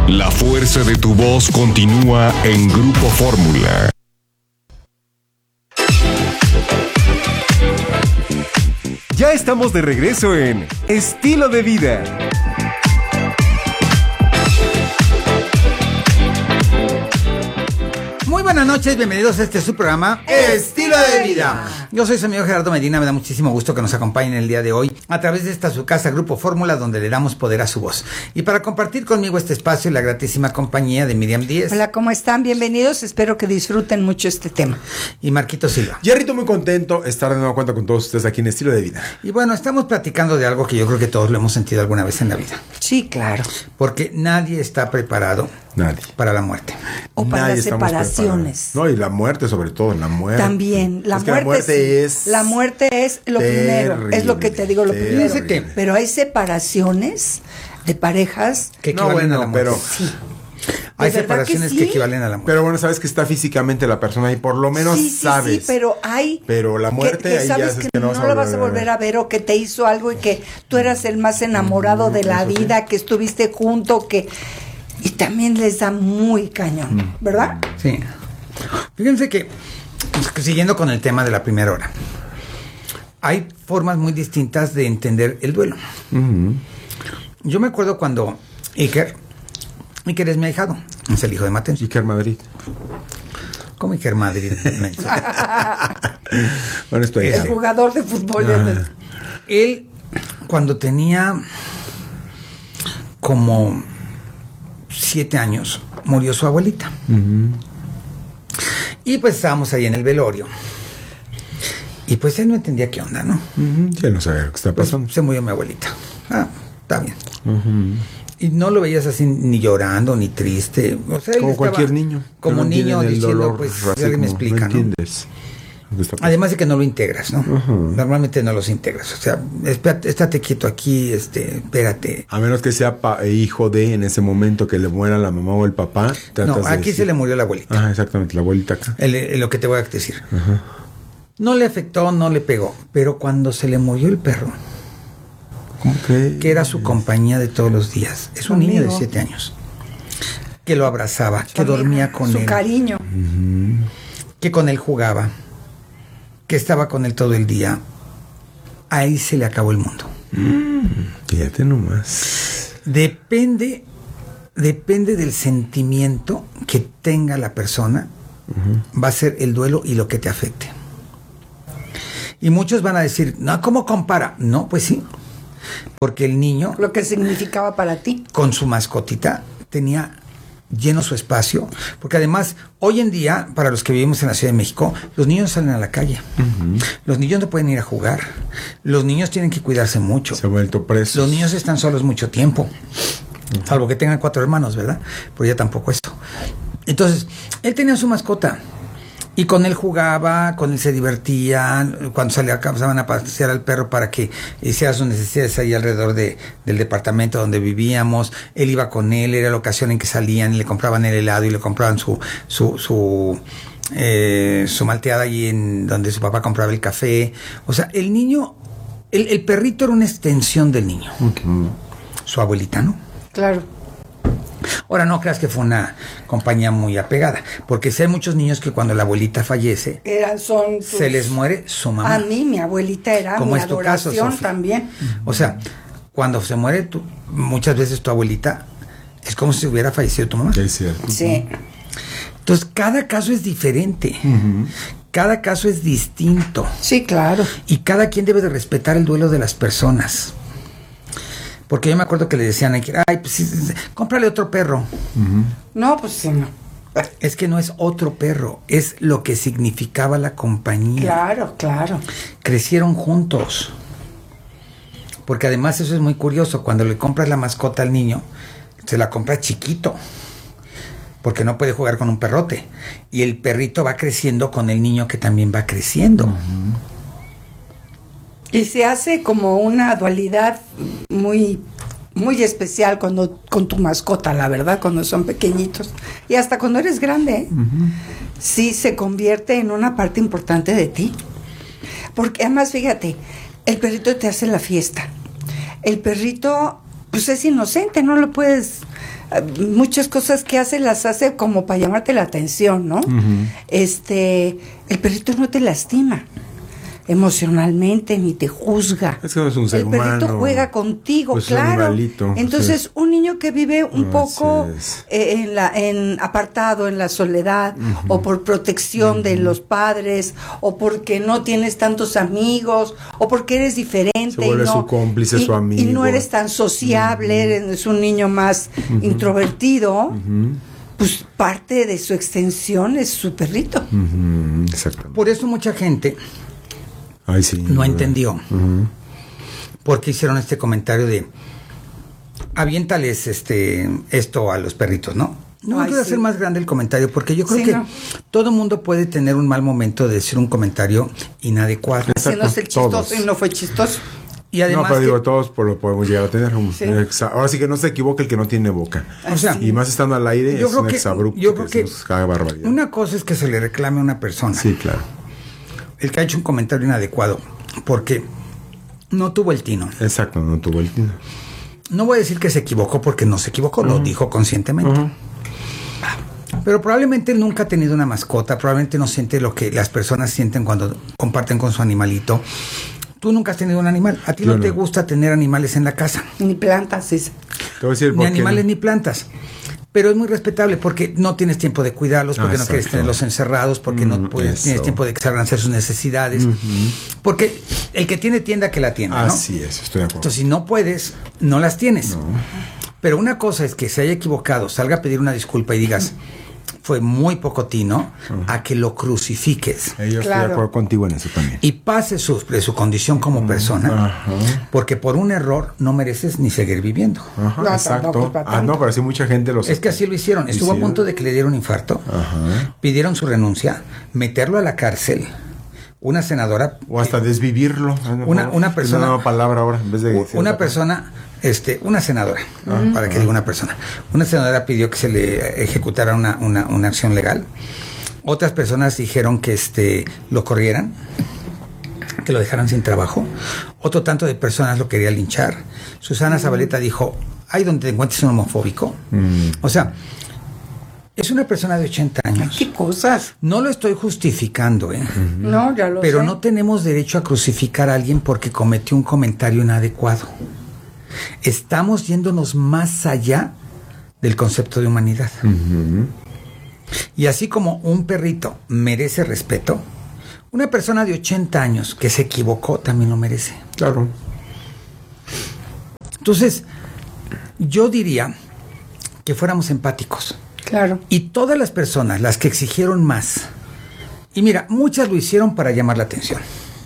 La fuerza de tu voz continúa en Grupo Fórmula. Ya estamos de regreso en Estilo de Vida. Muy buenas noches, bienvenidos a este su programa Estilo de Vida. Yo soy su amigo Gerardo Medina, me da muchísimo gusto que nos acompañen el día de hoy a través de esta su casa Grupo Fórmula, donde le damos poder a su voz. Y para compartir conmigo este espacio, la gratísima compañía de Miriam Díez. Hola, ¿cómo están? Bienvenidos, espero que disfruten mucho este tema. Y Marquito Silva. Jerrito, muy contento de estar de nuevo cuenta con todos ustedes aquí en Estilo de Vida. Y bueno, estamos platicando de algo que yo creo que todos lo hemos sentido alguna vez en la vida. Sí, claro. Porque nadie está preparado para la muerte. O para Nadie las estamos separaciones. preparados. No, y la muerte sobre todo, la muerte. También, la que muerte es lo primero, terrible, es lo que te digo, lo primero. Fíjense que- Pero hay separaciones de parejas. Que No, equivalen a bueno, la muerte. pero, Sí. Hay ¿De verdad que separaciones sí? que equivalen a la muerte. pero bueno, sabes que está físicamente la persona ahí, por lo menos Sí, sabes. pero hay. Pero la muerte, que ahí ya sabes sabes que que no no la vas a volver a ver, o que te hizo algo y que tú eras el más enamorado de la vida, que estuviste junto, que. Y también les da muy cañón, ¿verdad? Sí. Fíjense que, siguiendo con el tema de la primera hora, hay formas muy distintas de entender el duelo. Yo me acuerdo cuando Iker es mi ahijado, es el hijo de Matenzo. Iker Madrid. ¿Cómo Iker Madrid? Bueno, esto es. El jugador de fútbol. Él, cuando tenía como 7 años, murió su abuelita. Y pues estábamos ahí en el velorio. Y pues él no entendía qué onda, ¿no? Ya no sabía lo que está Pues pasando. se murió mi abuelita. Ah, está bien. Y no lo veías así ni llorando ni triste. O sea, él Como estaba cualquier niño. Como que no niño entiende el diciendo, dolor, pues, así alguien me como, explica, no ¿no? entiendes lo que está pasando. Además de que no lo integras, ¿no? Normalmente no los integras. O sea, espérate, estate quieto aquí, espérate. A menos que sea hijo de, en ese momento, que le muera la mamá o el papá. No, tratas de aquí decir- se le murió la abuelita. Ah, exactamente, la abuelita acá. Lo que te voy a decir. No le afectó, no le pegó. Pero cuando se le murió el perro, que era su compañía de todos los días, es un niño de 7 años, que lo abrazaba, que dormía con su él, cariño. que con él jugaba, que estaba con él todo el día, ahí se le acabó el mundo. Fíjate nomás. Depende del sentimiento que tenga la persona, va a ser el duelo y lo que te afecte. Y muchos van a decir, no, ¿cómo compara? No, pues sí, porque el niño Lo que significaba para ti. con su mascotita tenía lleno su espacio, porque además hoy en día, para los que vivimos en la Ciudad de México, los niños salen a la calle, los niños no pueden ir a jugar, los niños tienen que cuidarse mucho, Se ha vuelto preso. los niños están solos mucho tiempo, salvo que tengan 4 hermanos, ¿verdad? Pero ya tampoco eso. Entonces, él tenía su mascota y con él jugaba, con él se divertía. Cuando salía, pasaban a pasear al perro para que hiciera sus necesidades ahí alrededor del departamento donde vivíamos. Él iba con él, era la ocasión en que salían y le compraban el helado y le compraban su malteada allí en donde su papá compraba el café. O sea, el niño, el perrito era una extensión del niño. Su abuelita, ¿no? Claro. Ahora, no creas que fue una compañía muy apegada, porque si hay muchos niños que cuando la abuelita fallece, Son tus- se les muere su mamá. A mí, mi abuelita era Como mi es tu caso, adoración Sofi. también. O sea, cuando se muere muchas veces tu abuelita, es como si hubiera fallecido tu mamá. Es cierto. Sí. Entonces, cada caso es diferente. Cada caso es distinto. Sí, claro. Y cada quien debe de respetar el duelo de las personas. Porque yo me acuerdo que le decían, ay, pues sí, cómprale otro perro. No, pues sí, no. Es que no es otro perro, es lo que significaba la compañía. Claro, claro. Crecieron juntos. Porque además eso es muy curioso, cuando le compras la mascota al niño, se la compra chiquito, porque no puede jugar con un perrote. Y el perrito va creciendo con el niño que también va creciendo. Y se hace como una dualidad muy, muy especial cuando con tu mascota, la verdad, cuando son pequeñitos. Y hasta cuando eres grande, sí se convierte en una parte importante de ti. Porque además, fíjate, el perrito te hace la fiesta. El perrito pues es inocente, no lo puedes, muchas cosas que hace las hace como para llamarte la atención, ¿no? El perrito no te lastima emocionalmente ni te juzga. Es que no es un ser el perrito humano, juega contigo, pues es un claro. animalito, Entonces, sí. un niño que vive un poco es. en apartado, en la soledad, o por protección de los padres, o porque no tienes tantos amigos, o porque eres diferente, se vuelve y no, su cómplice, su amigo, y no eres tan sociable, eres un niño más introvertido. Pues parte de su extensión es su perrito. Exactamente. Por eso mucha gente Ay, sí, no entendió por qué hicieron este comentario de aviéntales esto a los perritos, ¿no? No Ay, quiero sí. hacer más grande el comentario porque yo creo Sí, que no. todo mundo puede tener un mal momento de decir un comentario inadecuado. Haciéndose el chistoso todos. y no fue chistoso. Y además no, pero que- digo, todos lo podemos llegar a tener. Sí. Ahora sí que no se equivoque el que no tiene boca. o sea, Y más estando al aire, yo es creo un que- exabrupto. yo creo que decimos, cada barbaridad. una cosa es que se le reclame a una persona, Sí, claro. el que ha hecho un comentario inadecuado, porque no tuvo el tino. Exacto, no tuvo el tino. No voy a decir que se equivocó porque no se equivocó, lo dijo conscientemente. Pero probablemente él nunca ha tenido una mascota, probablemente no siente lo que las personas sienten cuando comparten con su animalito. Tú nunca has tenido un animal, a ti Yo no te no. gusta tener animales en la casa, Ni plantas, sí. Te voy a decir ni por qué animales no. ni plantas. Pero es muy respetable porque no tienes tiempo de cuidarlos, porque no quieres Exacto. tenerlos encerrados, porque no puedes, eso. tienes tiempo de que salgan a hacer sus necesidades. Porque el que tiene tienda, que la tienda, ¿no? Así es, estoy de acuerdo. Entonces, si no puedes, no las tienes. Pero una cosa es que se haya equivocado, salga a pedir una disculpa y digas, fue muy poco tino, a que lo crucifiques Yo estoy de Claro. acuerdo contigo en eso también. y pase de su condición como persona, porque por un error no mereces ni seguir viviendo. Ajá, No, exacto. tampoco para tanto. No, pero sí mucha gente lo Es que así lo hicieron. Estuvo a punto de que le diera un infarto. Pidieron su renuncia, meterlo a la cárcel. Una senadora, O hasta desvivirlo. Una persona- Una nueva palabra ahora, en vez de decir una otra persona, una senadora, para que diga una persona. Una senadora pidió que se le ejecutara una acción legal. Otras personas dijeron que lo corrieran, que lo dejaran sin trabajo. Otro tanto de personas lo quería linchar. Susana Zabaleta dijo, ay, donde te encuentres un homofóbico. O sea, es una persona de 80 años. ¿Qué cosas? No lo estoy justificando, No, ya lo pero sé. no tenemos derecho a crucificar a alguien porque cometió un comentario inadecuado. Estamos yéndonos más allá del concepto de humanidad. Y así como un perrito merece respeto, una persona de 80 años que se equivocó también lo merece. Claro. Entonces, yo diría que fuéramos empáticos. Claro. Y todas las personas, las que exigieron más, y mira, muchas lo hicieron para llamar la atención.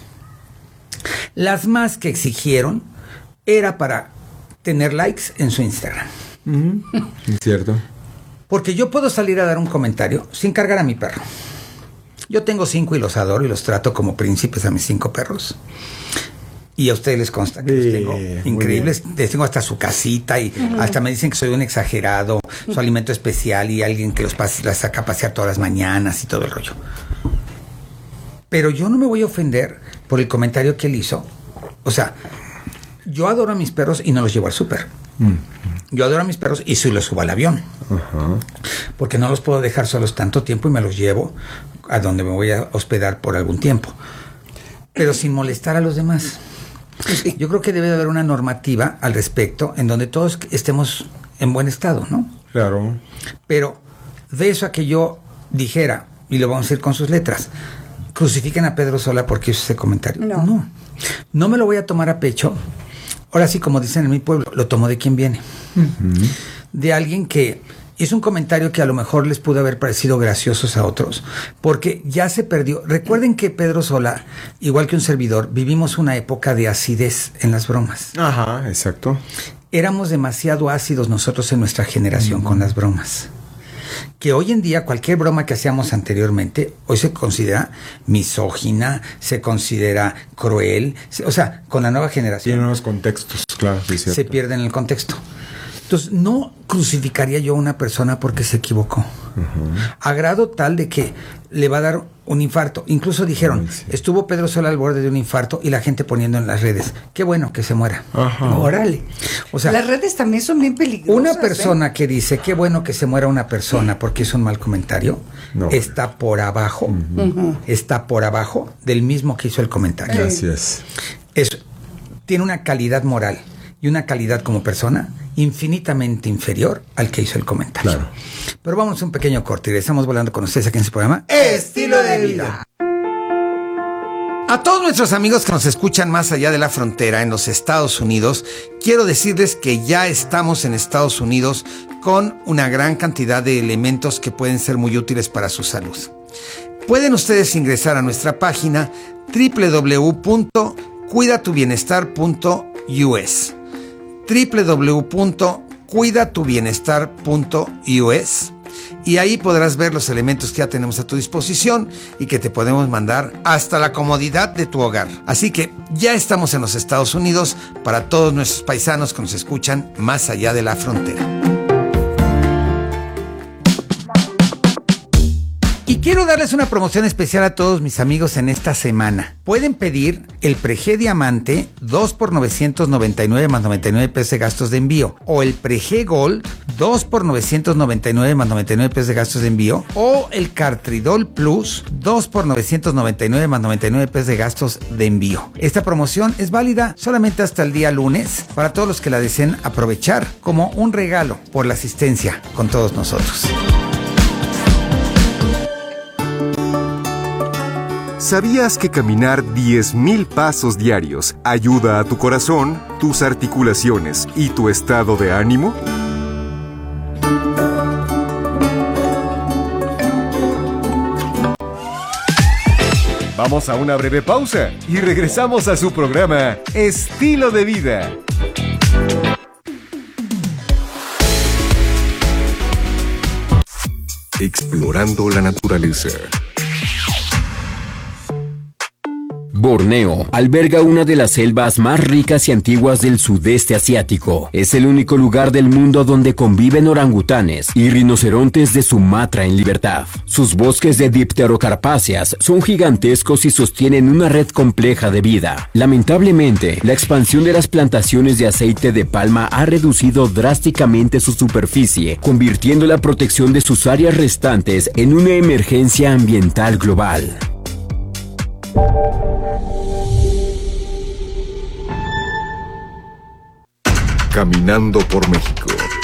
Las más que exigieron era para tener likes en su Instagram. Cierto. Porque yo puedo salir a dar un comentario sin cargar a mi perro. Yo tengo 5 y los adoro y los trato como príncipes a mis 5 perros. Y a ustedes les consta que los tengo muy increíbles. Les tengo hasta su casita y hasta me dicen que soy un exagerado, su alimento especial y alguien que las saca a pasear todas las mañanas y todo el rollo. Pero yo no me voy a ofender por el comentario que él hizo. O sea, yo adoro a mis perros y no los llevo al súper. Yo adoro a mis perros y sí los subo al avión. Porque no los puedo dejar solos tanto tiempo y me los llevo a donde me voy a hospedar por algún tiempo. Pero sin molestar a los demás. Yo creo que debe de haber una normativa al respecto en donde todos estemos en buen estado, ¿no? Claro. Pero de eso a que yo dijera, y lo vamos a decir con sus letras, crucifiquen a Pedro Sola porque hizo ese comentario. No. No me lo voy a tomar a pecho. Ahora sí, como dicen en mi pueblo, lo tomo de quien viene. De alguien que hizo un comentario que a lo mejor les pudo haber parecido graciosos a otros, porque ya se perdió. Recuerden que Pedro Sola, igual que un servidor, vivimos una época de acidez en las bromas. Ajá, exacto. Éramos demasiado ácidos nosotros en nuestra generación con las bromas. Que hoy en día cualquier broma que hacíamos anteriormente, hoy se considera misógina, se considera cruel, o sea, con la nueva Tiene generación nuevos contextos, claro, sí, es cierto. se pierde en el contexto. Entonces, no crucificaría yo a una persona porque se equivocó. A grado tal de que le va a dar un infarto. Incluso dijeron, estuvo Pedro Sola al borde de un infarto y la gente poniendo en las redes, qué bueno que se muera. Órale. O sea, las redes también son bien peligrosas. Una persona que dice, qué bueno que se muera una persona porque hizo un mal comentario, está por abajo, está por abajo del mismo que hizo el comentario. Gracias. Tiene una calidad moral y una calidad como persona infinitamente inferior al que hizo el comentario. Claro. Pero vamos a un pequeño corte y regresamos volando con ustedes aquí en este programa Estilo de Vida. A todos nuestros amigos que nos escuchan más allá de la frontera en los Estados Unidos, quiero decirles que ya estamos en Estados Unidos con una gran cantidad de elementos que pueden ser muy útiles para su salud. Pueden ustedes ingresar a nuestra página www.cuidatubienestar.us www.cuidatubienestar.us y ahí podrás ver los elementos que ya tenemos a tu disposición y que te podemos mandar hasta la comodidad de tu hogar. Así que ya estamos en los Estados Unidos para todos nuestros paisanos que nos escuchan más allá de la frontera. Y quiero darles una promoción especial a todos mis amigos en esta semana. Pueden pedir el Prege Diamante 2 por 999 más 99 pesos de gastos de envío, o el Prege Gold 2 por 999 más 99 pesos de gastos de envío, o el Cartridol Plus 2 por 999 más 99 pesos de gastos de envío. Esta promoción es válida solamente hasta el día lunes para todos los que la deseen aprovechar como un regalo por la asistencia con todos nosotros. ¿Sabías que caminar 10,000 pasos diarios ayuda a tu corazón, tus articulaciones y tu estado de ánimo? Vamos a una breve pausa y regresamos a su programa Estilo de Vida. Explorando la naturaleza. Borneo alberga una de las selvas más ricas y antiguas del sudeste asiático. Es el único lugar del mundo donde conviven orangutanes y rinocerontes de Sumatra en libertad. Sus bosques de dipterocarpáceas son gigantescos y sostienen una red compleja de vida. Lamentablemente, la expansión de las plantaciones de aceite de palma ha reducido drásticamente su superficie, convirtiendo la protección de sus áreas restantes en una emergencia ambiental global. Caminando por México.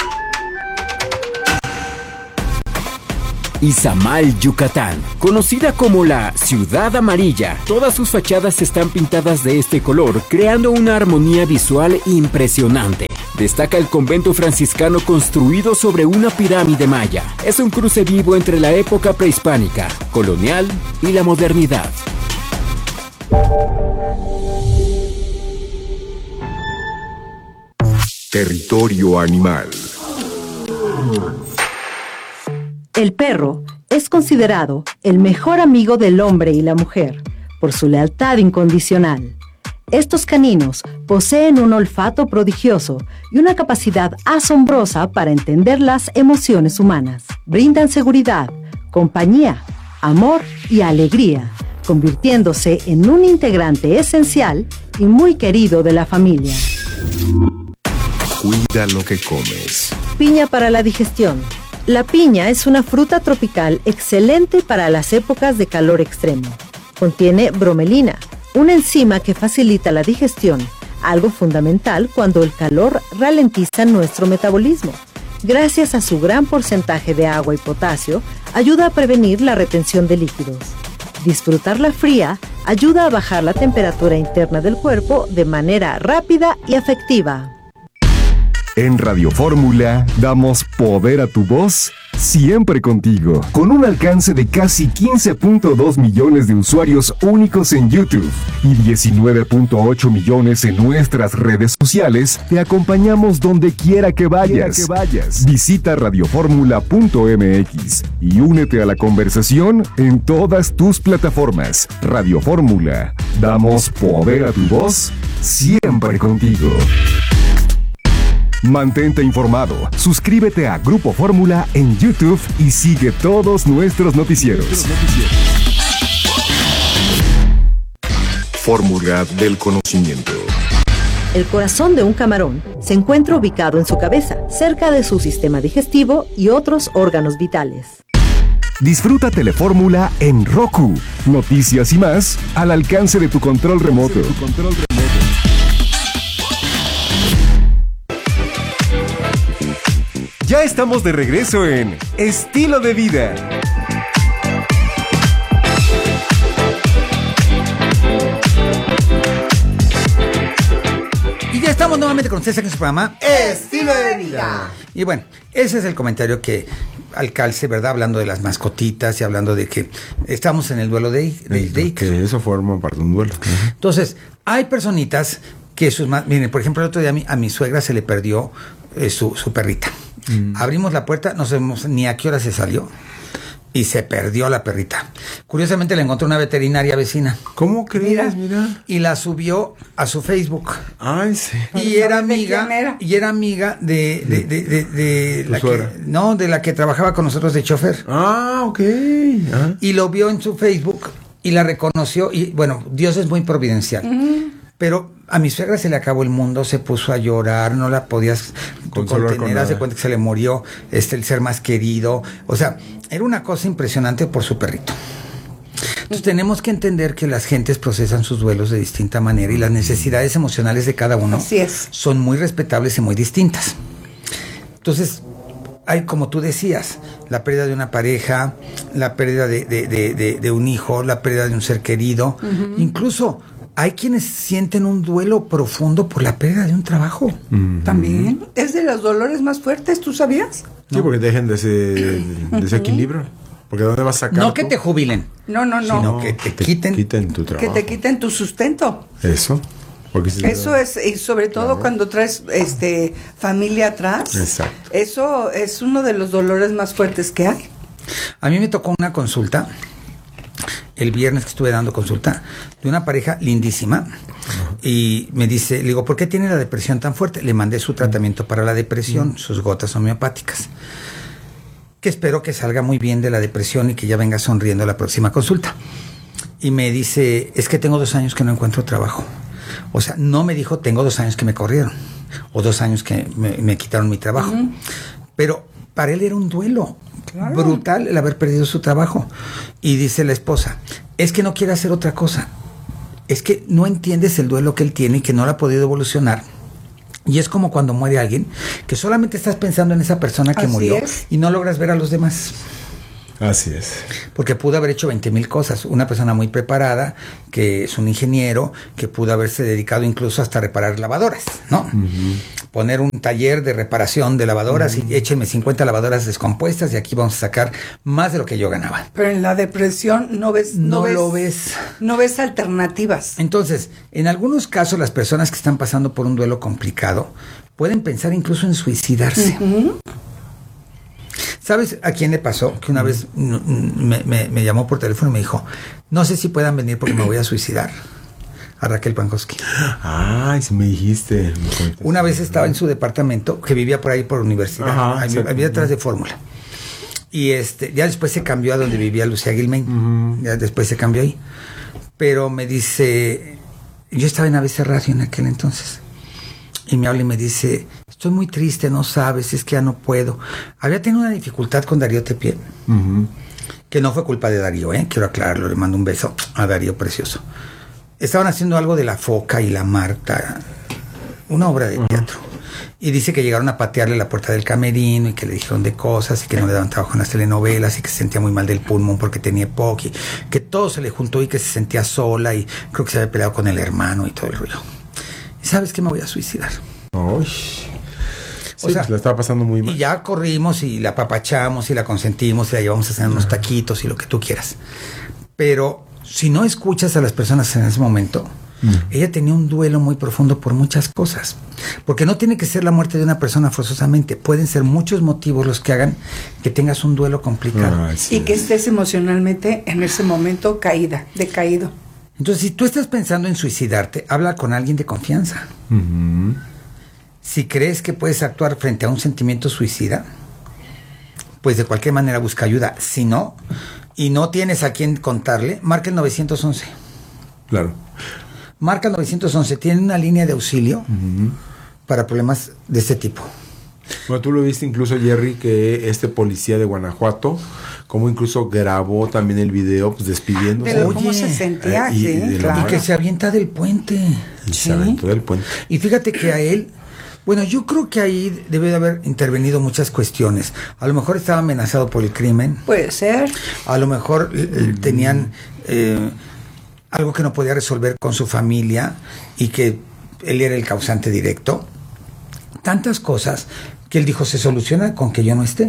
Izamal, Yucatán, conocida como la Ciudad Amarilla. Todas sus fachadas están pintadas de este color, creando una armonía visual impresionante. Destaca el convento franciscano construido sobre una pirámide maya. Es un cruce vivo entre la época prehispánica, colonial y la modernidad. Territorio animal. El perro es considerado el mejor amigo del hombre y la mujer por su lealtad incondicional. Estos caninos poseen un olfato prodigioso y una capacidad asombrosa para entender las emociones humanas. Brindan seguridad, compañía, amor y alegría, convirtiéndose en un integrante esencial y muy querido de la familia. Cuida lo que comes. Piña para la digestión. La piña es una fruta tropical excelente para las épocas de calor extremo. Contiene bromelina, una enzima que facilita la digestión, algo fundamental cuando el calor ralentiza nuestro metabolismo. Gracias a su gran porcentaje de agua y potasio, ayuda a prevenir la retención de líquidos. Disfrutarla fría ayuda a bajar la temperatura interna del cuerpo de manera rápida y efectiva. En Radio Fórmula damos poder a tu voz siempre contigo. Con un alcance de casi 15.2 millones de usuarios únicos en YouTube y 19.8 millones en nuestras redes sociales, te acompañamos donde quiera que vayas. Visita radioformula.mx y únete a la conversación en todas tus plataformas. Radio Fórmula, damos poder a tu voz siempre contigo. Mantente informado, suscríbete a Grupo Fórmula en YouTube y sigue todos nuestros noticieros. Fórmula del conocimiento. El corazón de un camarón se encuentra ubicado en su cabeza, cerca de su sistema digestivo y otros órganos vitales. Disfruta Telefórmula en Roku. Noticias y más al alcance de tu control remoto. Ya estamos de regreso en Estilo de Vida. Y ya estamos nuevamente con ustedes aquí en su programa Estilo de Vida. Y bueno, ese es el comentario que al calce, ¿verdad? Hablando de las mascotitas y hablando de que estamos en el duelo de Iker. Que eso forma parte de un duelo. Entonces, hay personitas que miren, por ejemplo, el otro día a mi suegra se le perdió su perrita. Abrimos la puerta, no sabemos ni a qué hora se salió y se perdió la perrita. Curiosamente la encontró una veterinaria vecina. ¿Cómo crees? Mira. Y la subió a su Facebook. Ay, sí. Y era amiga de la suegra. de la que trabajaba con nosotros de chofer. Ah, ok. Y lo vio en su Facebook y la reconoció. Y bueno, Dios es muy providencial. Pero a mi suegra se le acabó el mundo, se puso a llorar, no la podías contener, haz de cuenta que se le murió el ser más querido. O sea, era una cosa impresionante por su perrito. Entonces tenemos que entender que las gentes procesan sus duelos de distinta manera y las necesidades emocionales de cada uno son muy respetables y muy distintas. Entonces, hay, como tú decías, la pérdida de una pareja, la pérdida de un hijo, la pérdida de un ser querido, incluso hay quienes sienten un duelo profundo por la pérdida de un trabajo. También es de los dolores más fuertes, ¿tú sabías? Sí, porque dejen de ese equilibrio. Porque ¿dónde vas a sacar? No que te jubilen. No. Sino que te quiten tu trabajo. Que te quiten tu sustento. Eso. Porque eso es, y sobre todo cuando traes familia atrás. Exacto. Eso es uno de los dolores más fuertes que hay. A mí me tocó una consulta el viernes que estuve dando consulta de una pareja lindísima y me dice, le digo, ¿por qué tiene la depresión tan fuerte? Le mandé su tratamiento para la depresión, sus gotas homeopáticas, que espero que salga muy bien de la depresión y que ya venga sonriendo a la próxima consulta. Y me dice, es que tengo 2 años que no encuentro trabajo. O sea, no me dijo, tengo 2 años que me corrieron o 2 años que me quitaron mi trabajo. Pero para él era un duelo brutal el haber perdido su trabajo. Y dice la esposa, es que no quiere hacer otra cosa, es que no entiendes el duelo que él tiene y que no lo ha podido evolucionar. Y es como cuando muere alguien, que solamente estás pensando en esa persona que murió y no logras ver a los demás. Así es. Porque pudo haber hecho 20,000 cosas. Una persona muy preparada, que es un ingeniero, que pudo haberse dedicado incluso hasta a reparar lavadoras, ¿no? Poner un taller de reparación de lavadoras y échenme 50 lavadoras descompuestas y aquí vamos a sacar más de lo que yo ganaba. Pero en la depresión no lo ves alternativas. Entonces, en algunos casos las personas que están pasando por un duelo complicado pueden pensar incluso en suicidarse. ¿Sabes a quién le pasó? Que una vez me llamó por teléfono y me dijo, no sé si puedan venir porque me voy a suicidar. A Raquel Pankowski. Ay, sí me dijiste. Una vez estaba en su departamento, que vivía por ahí por universidad, vivía detrás de Fórmula. Y ya después se cambió a donde vivía Lucía Gilmain. Ya después se cambió ahí. Pero me dice, yo estaba en ABC Radio en aquel entonces. Y me habla y me dice, estoy muy triste, no sabes, es que ya no puedo. Había tenido una dificultad con Darío Tepié, que no fue culpa de Darío, quiero aclararlo, le mando un beso a Darío precioso. Estaban haciendo algo de La Foca y la Marta, una obra de teatro. Y dice que llegaron a patearle la puerta del camerino y que le dijeron de cosas y que no le daban trabajo en las telenovelas y que se sentía muy mal del pulmón porque tenía EPOC y que todo se le juntó y que se sentía sola y creo que se había peleado con el hermano y todo el rollo. ¿Y sabes qué? Me voy a suicidar. Uy. O sea, pues la estaba pasando muy mal. Y ya corrimos y la apapachamos y la consentimos y la llevamos a hacer unos taquitos y lo que tú quieras. Pero si no escuchas a las personas en ese momento, ella tenía un duelo muy profundo por muchas cosas. Porque no tiene que ser la muerte de una persona forzosamente. Pueden ser muchos motivos los que hagan que tengas un duelo complicado. Y que estés emocionalmente en ese momento decaído. Entonces, si tú estás pensando en suicidarte, habla con alguien de confianza. si crees que puedes actuar frente a un sentimiento suicida, pues de cualquier manera busca ayuda. Si no, y no tienes a quién contarle, marca el 911. Claro. Marca el 911, tiene una línea de auxilio para problemas de este tipo. Bueno, tú lo viste incluso, Jerry, que este policía de Guanajuato, como incluso grabó también el video, pues despidiéndose. Pero cómo se sentía, y claro. Y que se avienta del puente. Y se aventó del puente. Y fíjate que a él, bueno, yo creo que ahí debe de haber intervenido muchas cuestiones. A lo mejor estaba amenazado por el crimen. Puede ser. A lo mejor tenían algo que no podía resolver con su familia y que él era el causante directo. Tantas cosas que él dijo, se soluciona con que yo no esté.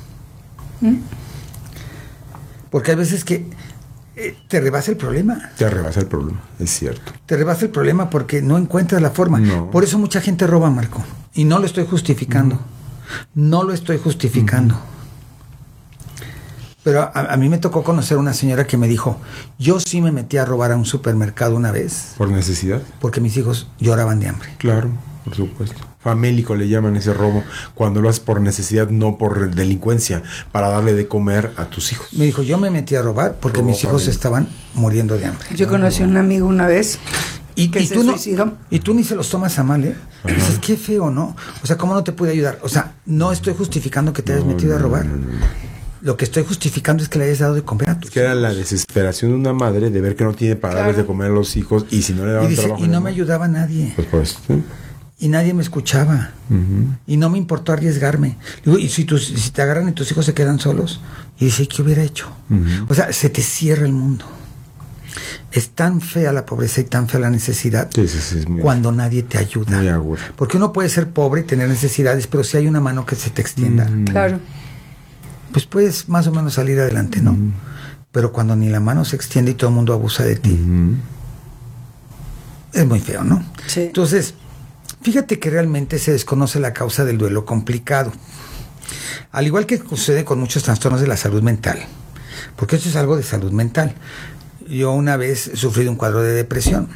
Porque hay veces que te rebasa el problema. Te rebasa el problema, es cierto. Te rebasa el problema porque no encuentras la forma. No. Por eso mucha gente roba, Marco. Y no lo estoy justificando. No lo estoy justificando. Pero a mí me tocó conocer una señora que me dijo, yo sí me metí a robar a un supermercado una vez. ¿Por necesidad? Porque mis hijos lloraban de hambre. Claro, por supuesto. Famélico le llaman ese robo, cuando lo haces por necesidad, no por delincuencia, para darle de comer a tus hijos. Me dijo, yo me metí a robar porque mis hijos estaban muriendo de hambre. Yo conocí a un amigo una vez que se suicidó. Y tú ni se los tomas a mal, ¿eh? Dices, qué feo, ¿no? O sea, ¿cómo no te pude ayudar? O sea, no estoy justificando que te hayas metido a robar. Lo que estoy justificando es que le hayas dado de comer a tus hijos. Que era la desesperación de una madre de ver que no tiene para darles de comer a los hijos, y si no le daban Y dice, trabajo... y no me ayudaba nadie. Pues, ¿sí? Y nadie me escuchaba. Y no me importó arriesgarme. Digo, y si te agarran y tus hijos se quedan solos, y dice, ¿qué hubiera hecho? O sea, se te cierra el mundo. Es tan fea la pobreza y tan fea la necesidad Es muy cuando nadie te ayuda. muy aguda. Porque uno puede ser pobre y tener necesidades, pero si hay una mano que se te extienda, Claro. pues puedes más o menos salir adelante, ¿no? Pero cuando ni la mano se extiende y todo el mundo abusa de ti, es muy feo, ¿no? Sí. Entonces, fíjate que realmente se desconoce la causa del duelo complicado. Al igual que sucede con muchos trastornos de la salud mental, porque esto es algo de salud mental. Yo una vez sufrí de un cuadro de depresión.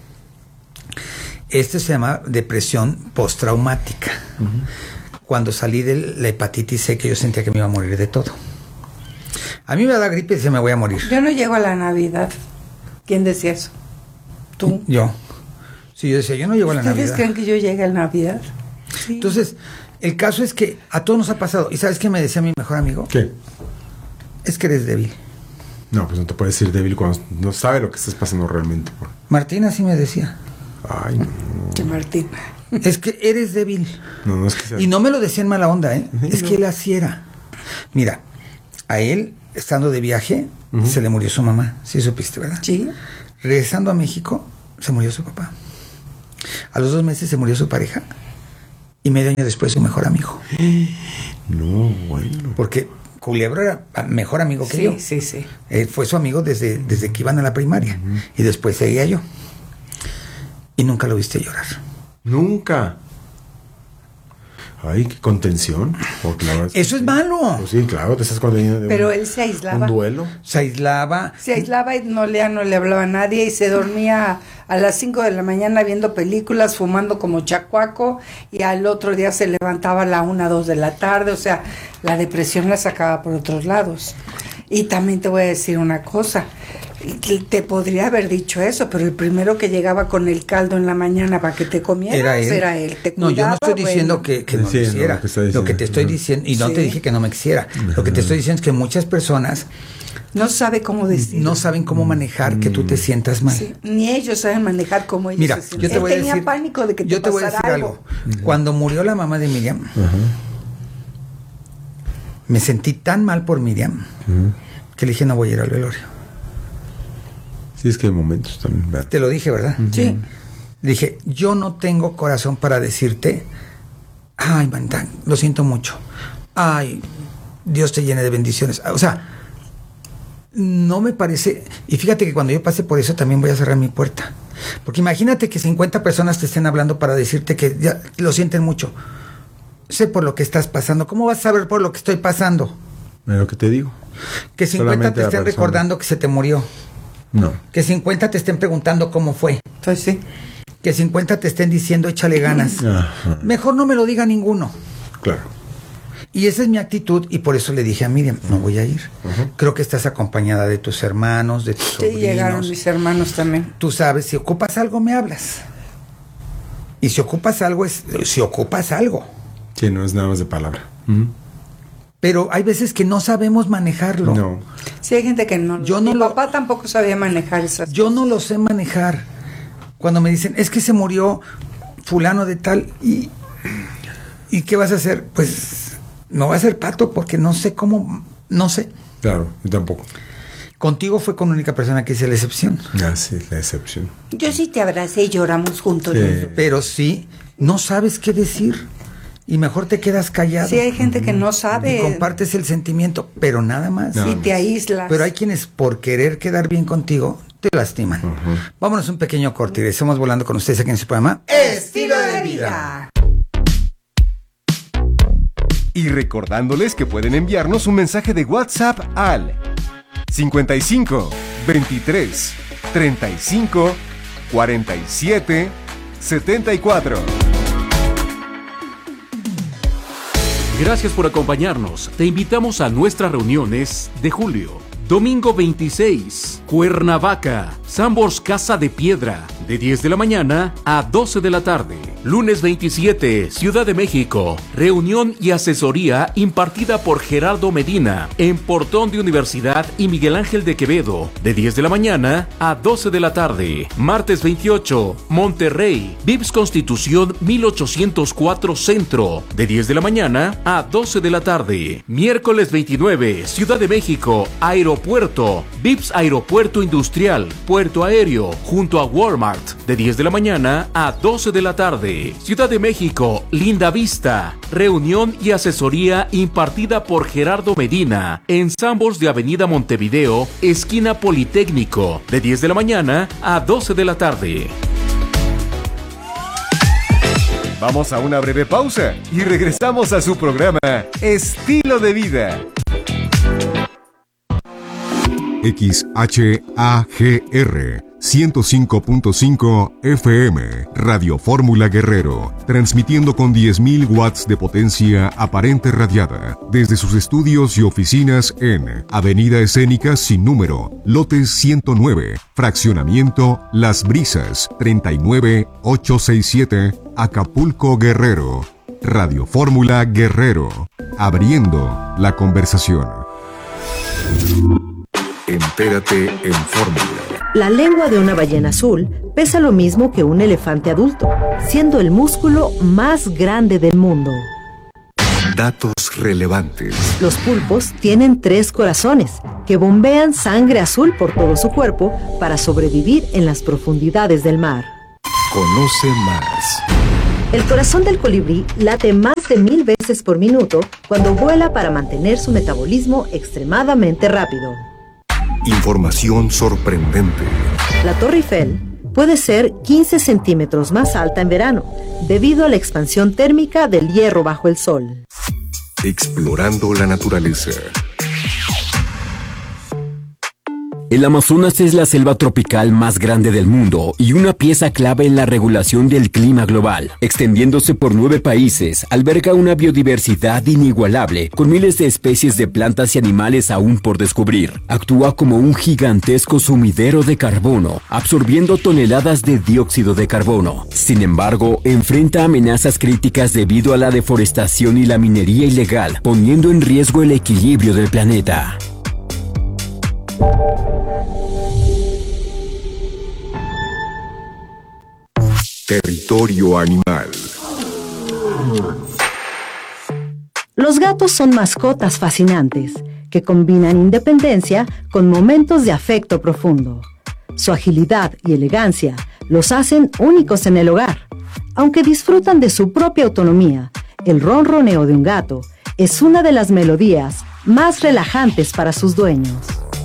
Este se llama depresión postraumática. Cuando salí de la hepatitis C, que yo sentía que me iba a morir de todo. A mí me da gripe y se me voy a morir. Yo no llego a la Navidad. ¿Quién decía eso? ¿Tú? Yo. Sí, yo decía, yo no llego a la ¿Ustedes Navidad. creen que yo llegue a la Navidad? Sí. Entonces, el caso es que a todos nos ha pasado. ¿Y sabes qué me decía mi mejor amigo? ¿Qué? Es que eres débil. No, pues no te puedes decir débil cuando no sabe lo que estás pasando realmente. Martín así me decía. Ay, no. Que Martín. Es que eres débil. No es que sea... Y no me lo decía en mala onda, ¿eh? Es que él así era. Mira, a él, estando de viaje, se le murió su mamá. Sí supiste, ¿verdad? Sí. Regresando a México, se murió su papá. A los 2 meses se murió su pareja. Y medio año después su mejor amigo. No, bueno. Porque Culebro era mejor amigo que yo. Sí, sí. Él fue su amigo desde que iban a la primaria. Y después seguía yo. Y nunca lo viste llorar. Nunca. Ay, qué contención. Porque la verdad Eso es malo. Pues sí, claro, te estás conteniendo de Pero él se aislaba. un duelo. Se aislaba. Se aislaba y no le hablaba a nadie y se dormía a las 5 de la mañana viendo películas, fumando como chacuaco, y al otro día se levantaba a la 1, 2 de la tarde. O sea, la depresión la sacaba por otros lados. Y también te voy a decir una cosa, te podría haber dicho eso, pero el primero que llegaba con el caldo en la mañana para que te comieras era él. Te No, yo no cuidaba, estoy diciendo bueno. que no Sí, lo no, hiciera. lo que está diciendo. Lo que te estoy diciendo, y no Sí. te dije que no me quisiera. Lo que te estoy diciendo es que muchas personas No sabe cómo decir. no saben cómo manejar que tú te sientas mal. Sí, ni ellos saben manejar como ellos Mira, se sienten. yo te Él voy a tenía decir, pánico de que yo te te voy a pasara decir algo. Cuando murió la mamá de Miriam, me sentí tan mal por Miriam que le dije, no voy a ir al velorio. Sí, es que hay momentos también, ¿verdad? Te lo dije, ¿verdad? Sí. Le dije, yo no tengo corazón para decirte, ay, Mantán, lo siento mucho. Ay, Dios te llene de bendiciones. O sea, no me parece. Y fíjate que cuando yo pase por eso también voy a cerrar mi puerta. Porque imagínate que 50 personas te estén hablando para decirte que ya lo sienten mucho. Sé por lo que estás pasando. ¿Cómo vas a saber por lo que estoy pasando? Mira lo que te digo. Que 50 Solamente te la estén persona. recordando que se te murió. No. Que 50 te estén preguntando cómo fue. Pues sí. que 50 te estén diciendo échale ganas. Ajá. Mejor no me lo diga ninguno. Claro. Y esa es mi actitud, y por eso le dije a Miriam, no voy a ir. Creo que estás acompañada de tus hermanos, de tus sobrinos. Sí, llegaron mis hermanos también. Tú sabes, si ocupas algo, me hablas. Y si ocupas algo, si ocupas algo. Sí, no es nada más de palabra. Pero hay veces que no sabemos manejarlo. No. Sí, hay gente que no. Mi papá tampoco sabía manejar esas Yo no lo sé manejar. Cuando me dicen, es que se murió fulano de tal, ¿y qué vas a hacer? Pues no voy a hacer pato porque no sé cómo, no sé. Claro, yo tampoco. Contigo fue con la única persona que hice la excepción. Ah, sí, la excepción. Yo sí te abracé y lloramos juntos. Sí. Pero sí, no sabes qué decir. Y mejor te quedas callado. Sí, hay gente que no sabe. Y compartes el sentimiento, pero nada más. Y te aíslas. Pero hay quienes por querer quedar bien contigo te lastiman. Vámonos un pequeño corte y estamos volando con ustedes aquí en su programa Estilo de Vida. Y recordándoles que pueden enviarnos un mensaje de WhatsApp al 55 23 35 47 74. Gracias por acompañarnos. Te invitamos a nuestras reuniones de julio. Domingo 26, Cuernavaca, Sambors Casa de Piedra, de 10 de la mañana a 12 de la tarde. Lunes 27, Ciudad de México, reunión y asesoría impartida por Gerardo Medina, en Portón de Universidad y Miguel Ángel de Quevedo, de 10 de la mañana a 12 de la tarde. Martes 28, Monterrey, Vips Constitución 1804 Centro, de 10 de la mañana a 12 de la tarde. Miércoles 29, Ciudad de México, Aeropuerto, Vips Aeropuerto Industrial, Puerto Aéreo, junto a Walmart, de 10 de la mañana a 12 de la tarde. Ciudad de México, Linda Vista, reunión y asesoría impartida por Gerardo Medina, en Sambors de Avenida Montevideo, esquina Politécnico, de 10 de la mañana a 12 de la tarde. Vamos a una breve pausa y regresamos a su programa Estilo de Vida. XHAGR 105.5 FM, Radio Fórmula Guerrero, transmitiendo con 10.000 watts de potencia aparente radiada, desde sus estudios y oficinas en Avenida Escénica sin número, lote 109, fraccionamiento Las Brisas, 39867, Acapulco, Guerrero. Radio Fórmula Guerrero, abriendo la conversación. Entérate en Fórmula. La lengua de una ballena azul pesa lo mismo que un elefante adulto, siendo el músculo más grande del mundo. Datos relevantes. Los pulpos tienen 3 corazones que bombean sangre azul por todo su cuerpo para sobrevivir en las profundidades del mar. Conoce más. El corazón del colibrí late más de 1000 veces por minuto cuando vuela para mantener su metabolismo extremadamente rápido. Información sorprendente. La Torre Eiffel puede ser 15 centímetros más alta en verano, debido a la expansión térmica del hierro bajo el sol. Explorando la naturaleza. El Amazonas es la selva tropical más grande del mundo y una pieza clave en la regulación del clima global. Extendiéndose por 9 países, alberga una biodiversidad inigualable, con miles de especies de plantas y animales aún por descubrir. Actúa como un gigantesco sumidero de carbono, absorbiendo toneladas de dióxido de carbono. Sin embargo, enfrenta amenazas críticas debido a la deforestación y la minería ilegal, poniendo en riesgo el equilibrio del planeta. Territorio animal. Los gatos son mascotas fascinantes, que combinan independencia con momentos de afecto profundo. Su agilidad y elegancia los hacen únicos en el hogar. Aunque disfrutan de su propia autonomía, el ronroneo de un gato es una de las melodías más relajantes para sus dueños.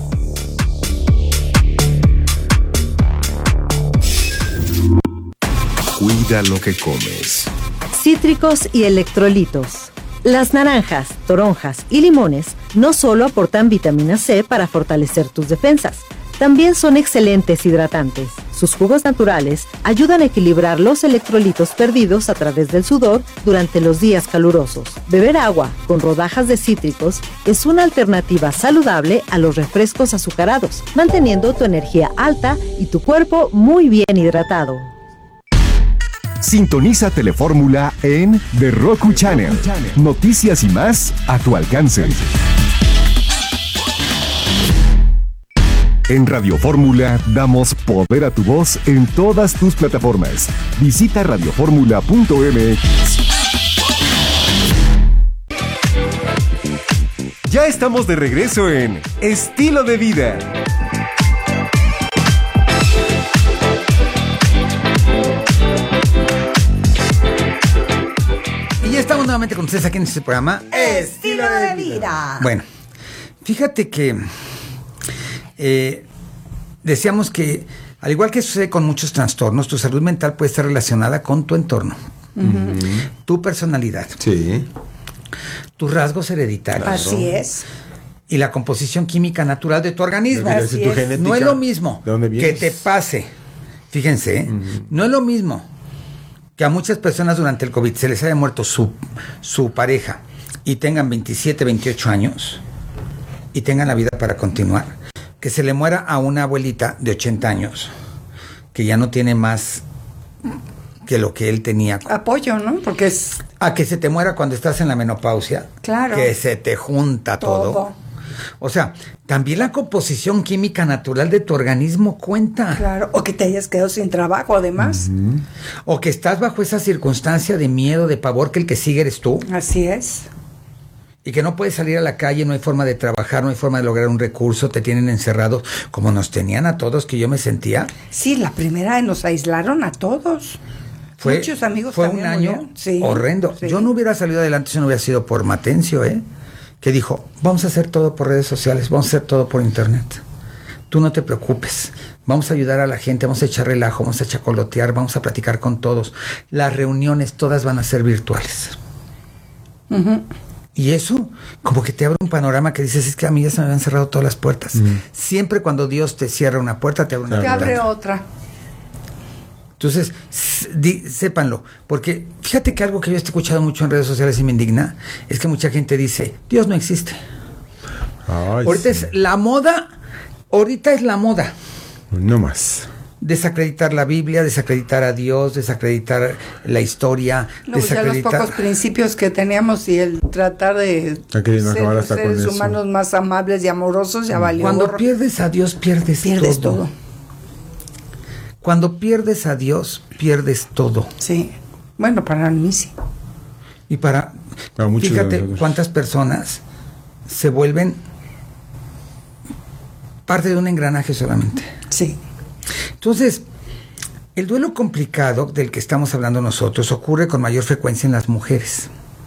Cuida lo que comes. Cítricos y electrolitos. Las naranjas, toronjas y limones no solo aportan vitamina C para fortalecer tus defensas, también son excelentes hidratantes. Sus jugos naturales ayudan a equilibrar los electrolitos perdidos a través del sudor durante los días calurosos. Beber agua con rodajas de cítricos es una alternativa saludable a los refrescos azucarados, manteniendo tu energía alta y tu cuerpo muy bien hidratado. Sintoniza Telefórmula en The Roku Channel. Noticias y más a tu alcance. En Radio Fórmula damos poder a tu voz en todas tus plataformas. Visita radioformula.mx. Ya estamos de regreso en Estilo de Vida. Y ya estamos nuevamente con ustedes aquí en este programa Estilo de Vida. Bueno, fíjate que decíamos que, al igual que sucede con muchos trastornos, tu salud mental puede estar relacionada con tu entorno, tu personalidad, Sí. tus rasgos hereditarios. Así es. Y la composición química natural de tu organismo. Así Tu es. genética. No es lo mismo ¿De dónde que vienes? te pase. Fíjense, no es lo mismo que a muchas personas durante el COVID se les haya muerto su pareja y tengan 27, 28 años y tengan la vida para continuar, que se le muera a una abuelita de 80 años que ya no tiene más que lo que él tenía. Apoyo, ¿no? Porque es A que se te muera cuando estás en la menopausia. Claro. Que se te junta todo. O sea, también la composición química natural de tu organismo cuenta. claro. O que te hayas quedado sin trabajo, además. O que estás bajo esa circunstancia de miedo, de pavor, que el que sigue eres tú. Así es. Y que no puedes salir a la calle, no hay forma de trabajar, no hay forma de lograr un recurso, te tienen encerrados, como nos tenían a todos, que yo me sentía. Sí, la primera nos aislaron a todos. Muchos amigos fue también un año murieron. Sí, horrendo. sí. Yo no hubiera salido adelante si no hubiera sido por Matencio, que dijo, vamos a hacer todo por redes sociales, vamos a hacer todo por internet. Tú no te preocupes, vamos a ayudar a la gente, vamos a echar relajo, vamos a chacolotear, vamos a platicar con todos. Las reuniones todas van a ser virtuales. Y eso como que te abre un panorama que dices, es que a mí ya se me habían cerrado todas las puertas. Siempre cuando Dios te cierra una puerta, te abre una Te ventana. abre otra. Entonces, sépanlo, porque fíjate que algo que yo he escuchado mucho en redes sociales y me indigna, es que mucha gente dice, Dios no existe. Ay, Ahorita sí. es la moda, No más. desacreditar la Biblia, desacreditar a Dios, desacreditar la historia, No, pues ya los desacreditar... pocos principios que teníamos y el tratar de Está queriendo acabar hasta con seres eso. humanos más amables y amorosos ya valió. Cuando gorro. pierdes a Dios, pierdes todo. Cuando pierdes a Dios, pierdes todo. Sí. Bueno, para mí sí. Y para muchos de fíjate nosotros. cuántas personas se vuelven parte de un engranaje solamente. Sí. Entonces, el duelo complicado del que estamos hablando nosotros ocurre con mayor frecuencia en las mujeres.